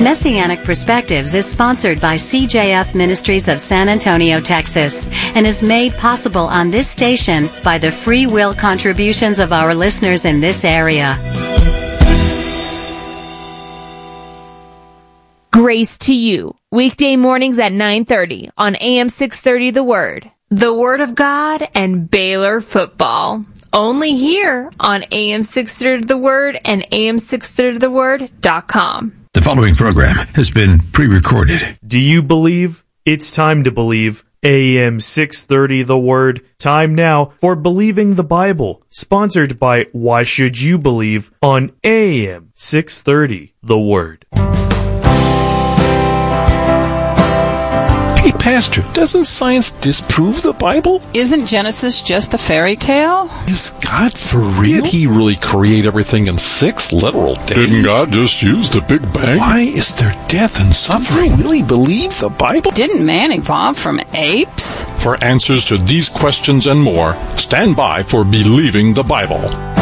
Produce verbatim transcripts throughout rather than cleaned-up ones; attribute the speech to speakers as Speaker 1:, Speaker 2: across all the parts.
Speaker 1: Messianic Perspectives is sponsored by C J F Ministries of San Antonio, Texas, and is made possible on this station by the free will contributions of our listeners in this area.
Speaker 2: Grace to You, weekday mornings at nine thirty on A M six thirty The Word. The Word of God and Baylor football. Only here on A M six thirty The Word and A M six thirty the word dot com.
Speaker 3: The following program has been pre-recorded.
Speaker 4: Do you believe? It's time to believe. A M six thirty The Word. Time now for Believing the Bible. Sponsored by Why Should You Believe on A M six thirty The Word.
Speaker 3: Hey, Pastor, doesn't science disprove the Bible?
Speaker 5: Isn't Genesis just a fairy tale?
Speaker 3: Is God for real? Did he really create everything in six literal days?
Speaker 6: Didn't God just use the Big Bang?
Speaker 3: Why is there death and suffering? Do you really believe the Bible?
Speaker 5: Didn't man evolve from apes?
Speaker 6: For answers to these questions and more, stand by for Believing the Bible.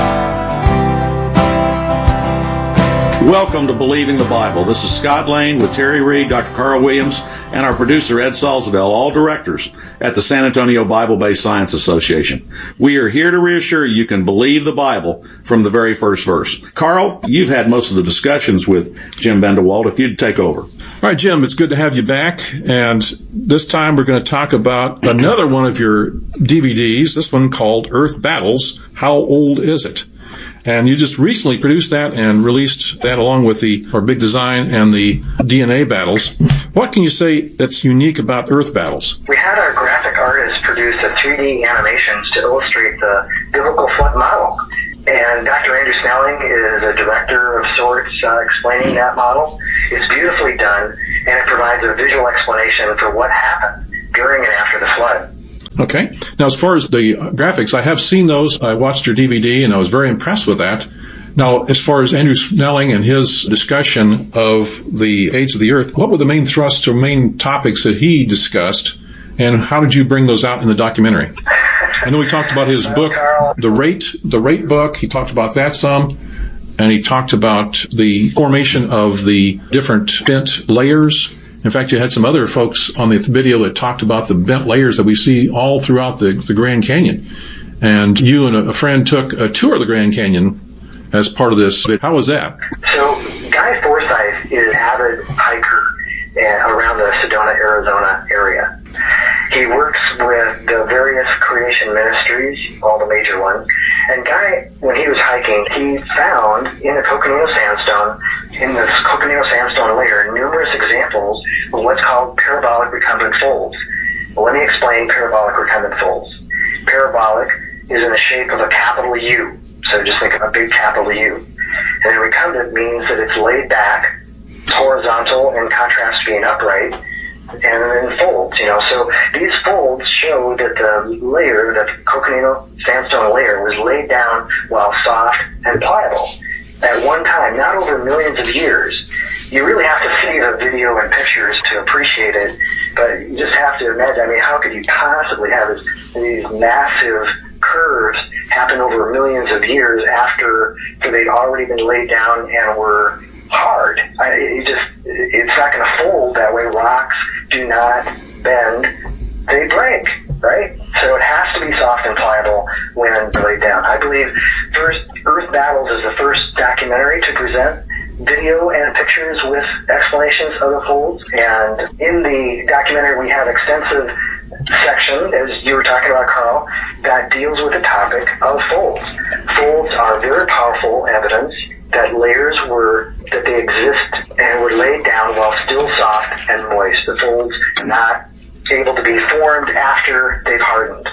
Speaker 7: Welcome to Believing the Bible. This is Scott Lane with Terry Reed, Doctor Carl Williams, and our producer Ed Salzadell, all directors at the San Antonio Bible-Based Science Association. We are here to reassure you you can believe the Bible from the very first verse. Carl, you've had most of the discussions with Jim Vandewald. If you'd take over.
Speaker 8: All right, Jim, it's good to have you back. And this time we're going to talk about another one of your D V Ds, this one called Earth Battles, How Old Is It? And you just recently produced that and released that along with the our big design and the D N A battles. What can you say that's unique about Earth Battles?
Speaker 9: We had our graphic artist produce a three D animations to illustrate the biblical flood model. And Doctor Andrew Snelling is a director of sorts uh, explaining that model. It's beautifully done, and it provides a visual explanation for what happened during and after the flood.
Speaker 8: Okay. Now, as far as the graphics, I have seen those. I watched your D V D, and I was very impressed with that. Now, as far as Andrew Snelling and his discussion of the age of the Earth, what were the main thrusts or main topics that he discussed, and how did you bring those out in the documentary? I know he talked about his book, the Rate, the Rate book. He talked about that some, and he talked about the formation of the different bent layers. In fact, you had some other folks on the video that talked about the bent layers that we see all throughout the, the Grand Canyon. And you and a, a friend took a tour of the Grand Canyon as part of this. How was that?
Speaker 9: So Guy Forsyth is an avid hiker uh, around the Sedona, Arizona area. He works with the various creation ministries, all the major ones. And Guy, when he was hiking, he found in the Coconino Sandstone, in this Coconino Sandstone layer, numerous examples of what's called parabolic recumbent folds. Well, let me explain parabolic recumbent folds. Parabolic is in the shape of a capital U. So just think of a big capital U. And then recumbent means that it's laid back, it's horizontal in contrast to being upright, and then folds, you know. So these folds show that the layer, that the Coconino Sandstone layer, was laid down while soft and pliable. At one time, not over millions of years. You really have to see the video and pictures to appreciate it, but you just have to imagine, I mean, how could you possibly have this, these massive curves happen over millions of years after they'd already been laid down and were hard? I, it just, it's not going to fold that way. Rocks do not bend, they break, right? So it has to be soft and pliable when laid down. I believe first Earth Battles is the first documentary to present video and pictures with explanations of the folds. And in the documentary, we have extensive section, as you were talking about, Carl, that deals with the topic of folds. Folds are very powerful evidence that layers were, that they exist and were laid down while still soft and moist. The folds are not able to be formed after they've hardened.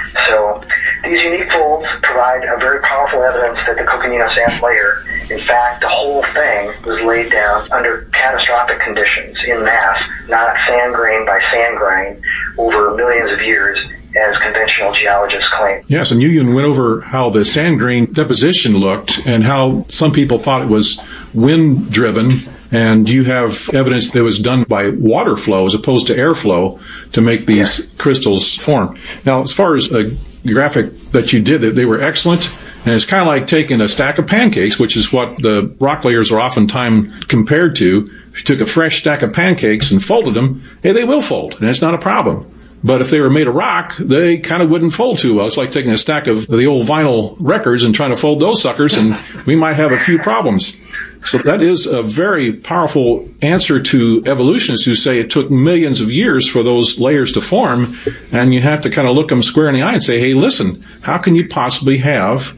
Speaker 9: So these unique folds provide a very powerful evidence that the Coconino Sand layer, in fact, the whole thing was laid down under catastrophic conditions in mass, not sand grain by sand grain over millions of years, as conventional geologists claim.
Speaker 8: Yes, and you even went over how the sand grain deposition looked and how some people thought it was wind-driven, and you have evidence that it was done by water flow as opposed to airflow to make these yes. crystals form. Now, as far as a graphic that you did, they were excellent, And it's kind of like taking a stack of pancakes, which is what the rock layers are oftentimes compared to. If you took a fresh stack of pancakes and folded them, hey, they will fold, and it's not a problem. But if they were made of rock, they kind of wouldn't fold too well. It's like taking a stack of the old vinyl records and trying to fold those suckers, and we might have a few problems. So that is a very powerful answer to evolutionists who say it took millions of years for those layers to form, and you have to kind of look them square in the eye and say, hey, listen, how can you possibly have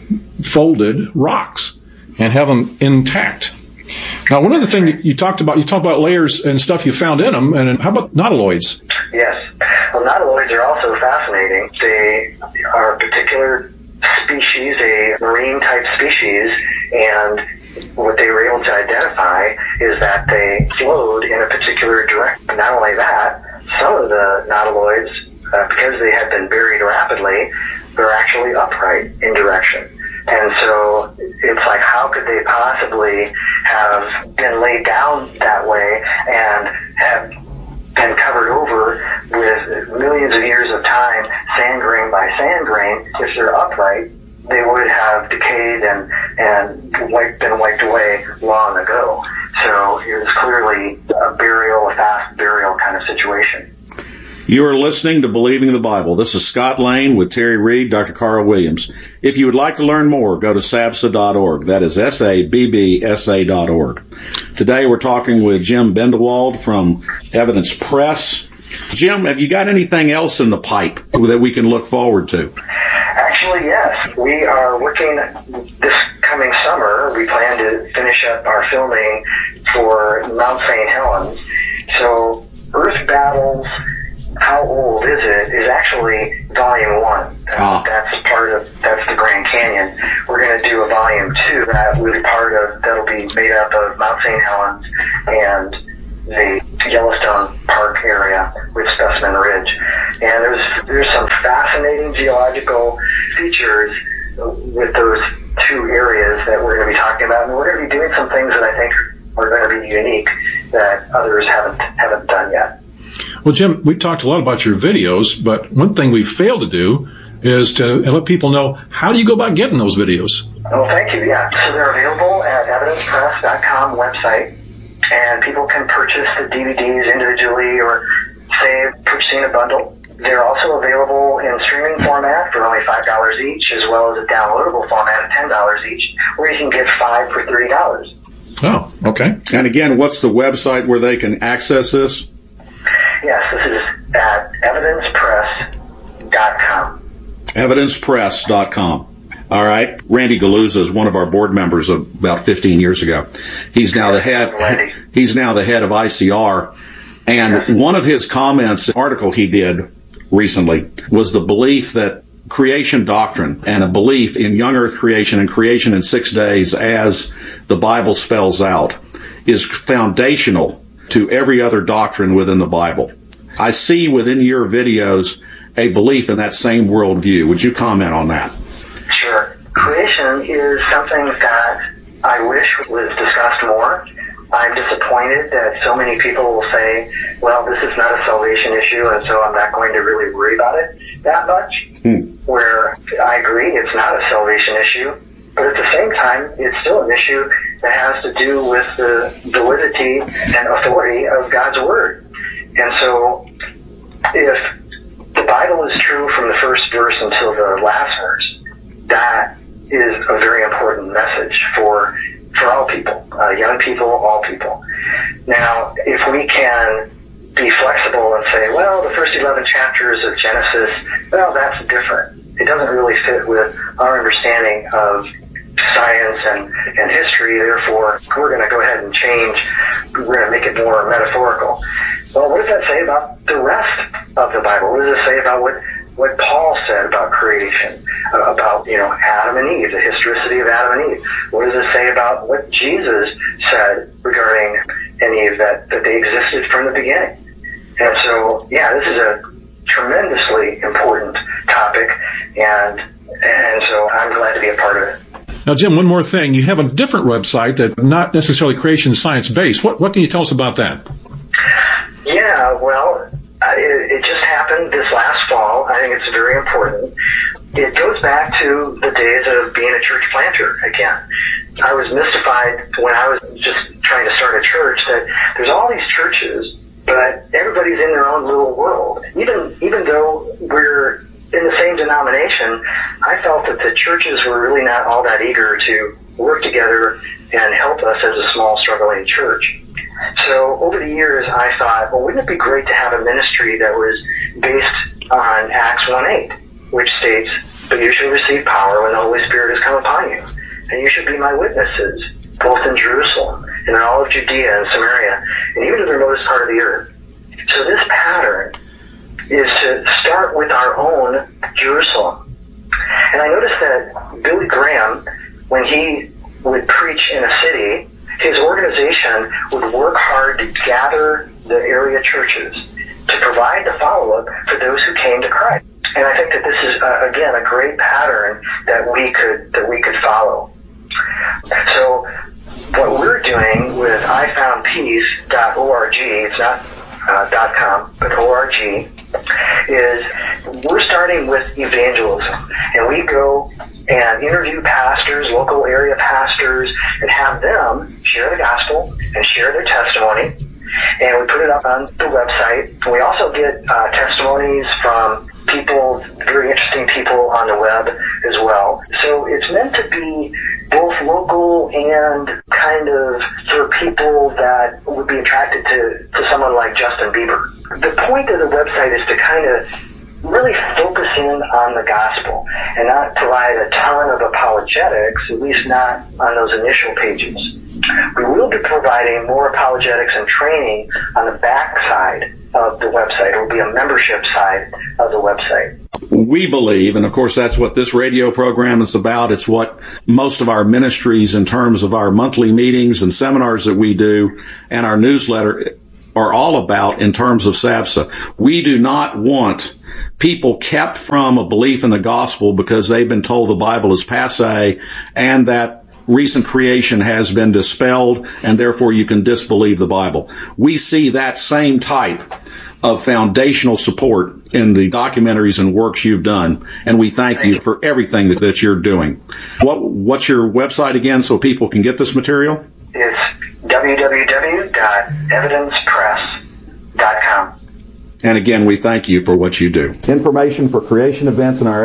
Speaker 8: folded rocks and have them intact? Now, one other thing you talked about, you talked about layers and stuff you found in them, and how about nautiloids?
Speaker 9: Yes. Well, nautiloids are also fascinating. They are a particular species, a marine-type species, and what they were able to identify is that they flowed in a particular direction. Not only that, some of the nautiloids, uh, because they had been buried rapidly, they're actually upright in direction. And so it's like, how could they possibly have been laid down that way and have been covered over with millions of years of time, sand grain by sand grain? If they're upright, they would have decayed and, and wiped, been wiped away long ago. So it was clearly a burial, a fast burial kind of situation.
Speaker 7: You are listening to Believing the Bible. This is Scott Lane with Terry Reed, Doctor Carl Williams. If you would like to learn more, go to sabsa dot org. That is S A B B S A dot org. Today we're talking with Jim Bendewald from Evidence Press. Jim, have you got anything else in the pipe that we can look forward to?
Speaker 9: Actually, yes. We are working this coming summer. We plan to finish up our filming for Mount Saint Helens. So Earth Battles, How Old Is It? Is actually volume one.
Speaker 7: Ah.
Speaker 9: Uh, that's part of, that's the Grand Canyon. We're going to do a volume two that will be part of, that'll be made up of Mount Saint Helens and the Yellowstone Park area with Specimen Ridge. And there's, there's some fascinating geological features with those two areas that we're going to be talking about. And we're going to be doing some things that I think are going to be unique that others haven't, haven't done yet.
Speaker 8: Well, Jim, we talked a lot about your videos, but one thing we failed to do is to let people know, how do you go about getting those videos?
Speaker 9: Oh, thank you. Yeah. So they're available at evidence press dot com website, and people can purchase the D V Ds individually or, say, purchasing a bundle. They're also available in streaming format for only five dollars each, as well as a downloadable format at ten dollars each, where you can get five for thirty dollars.
Speaker 8: Oh, okay.
Speaker 7: And again, what's the website where they can access this?
Speaker 9: Yes, this is at evidence press dot com.
Speaker 7: evidence press dot com. All right. Randy Galuza is one of our board members of about fifteen years ago. He's now the head, he's now the head of I C R. And one of his comments, an article he did recently, was the belief that creation doctrine and a belief in young earth creation and creation in six days as the Bible spells out is foundational to every other doctrine within the Bible. I see within your videos a belief in that same worldview. Would you comment on that?
Speaker 9: Sure. Creation is something that I wish was discussed more. I'm disappointed that so many people will say, well, this is not a salvation issue, and so I'm not going to really worry about it that much. Hmm. Where I agree, it's not a salvation issue, but at the same time, it's still an issue that has to do with the validity and authority of God's Word. And so, if the Bible is true from the first verse until the last verse, that is a very important message for for all people, uh, young people, all people. Now, if we can be flexible and say, well, the first eleven chapters of Genesis, well, that's different. It doesn't really fit with our understanding of science and, and history, therefore we're going to go ahead and change, we're going to make it more metaphorical. Well, what does that say about the rest of the Bible? What does it say about what, what Paul said about creation, uh, about, you know, Adam and Eve, the historicity of Adam and Eve? What does it say about what Jesus said regarding and Eve, that, that they existed from the beginning? And so, yeah, this is a tremendously important topic, and and so I'm glad to be a part of it.
Speaker 8: Now, Jim, one more thing. You have a different website that's not necessarily creation science based. What what can you tell us about that?
Speaker 9: Yeah, well, it, it just happened this last fall. I think it's very important. it goes back to the days of being a church planter again. I was mystified when I was just trying to start a church that there's all these churches, but everybody's in their own little world. Even even though we're in the same denomination, I felt that the churches were really not all that eager to work together and help us as a small, struggling church. So over the years, I thought, well, wouldn't it be great to have a ministry that was based on Acts one eight, which states, but you shall receive power when the Holy Spirit has come upon you, and you should be my witnesses, both in Jerusalem and in all of Judea and Samaria, and even to the remotest part of the earth. So this pattern is to start with our own Jerusalem. And I noticed that Billy Graham, when he would preach in a city, his organization would work hard to gather the area churches to provide the follow-up for those who came to Christ. And I think that this is, uh, again, a great pattern that we could that we could follow. So what we're doing with I found peace dot org, it's not uh, .com, but .org, is we're starting with evangelism. And we go and interview pastors, local area pastors, and have them share the gospel and share their testimony. And we put it up on the website. We also get uh, testimonies from people, very interesting people on the web as well. So it's meant to be both local and kind of for people that would be attracted to, to someone like Justin Bieber. The point of the website is to kind of really focus in on the gospel and not provide a ton of apologetics, at least not on those initial pages. We will be providing more apologetics and training on the back side of the website. It will be a membership side of the website.
Speaker 7: We believe, and of course that's what this radio program is about. It's what most of our ministries in terms of our monthly meetings and seminars that we do and our newsletter are all about in terms of SABSA. We do not want people kept from a belief in the gospel because they've been told the Bible is passé and that recent creation has been dispelled and therefore you can disbelieve the Bible. We see that same type of foundational support in the documentaries and works you've done, and we thank you for everything that, that you're doing. What, what's your website again so people can get this material?
Speaker 9: It's w w w dot evidence press dot com.
Speaker 7: And again, we thank you for what you do.
Speaker 10: Information for creation events in our